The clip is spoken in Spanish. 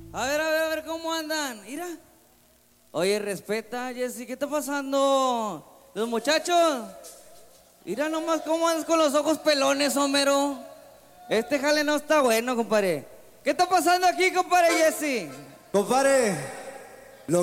A ver cómo andan. Mira. Oye, respeta, Jessy, ¿qué está pasando? Los muchachos. Mira nomás cómo andas con los ojos pelones, Homero. Este jale no está bueno, compadre. ¿Qué está pasando aquí, compadre Jessy? Compadre,